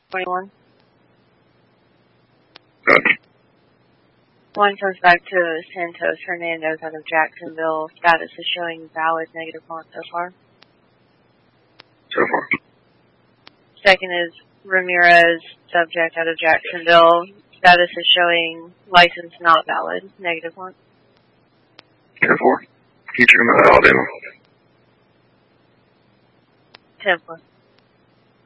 21. Gotcha. One comes back to Santos Hernandez out of Jacksonville. Status is showing valid, -1 so far. So far. Second is Ramirez, subject out of Jacksonville. Status is showing license not valid, -1. 10-4. Keep checking that out, Alabama. 10-4.